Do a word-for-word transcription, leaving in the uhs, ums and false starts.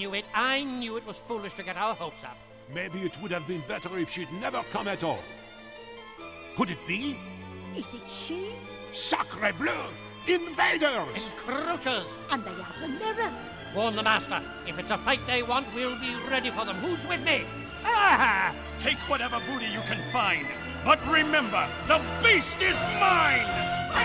knew it. I knew it was foolish to get our hopes up. Maybe it would have been better if she'd never come at all. Could it be? Is it she? Sacre bleu! Invaders! Encroachers! And they have the mirror. Warn the Master. If it's a fight they want, we'll be ready for them. Who's with me? Ah! Take whatever booty you can find. But remember, the beast is mine!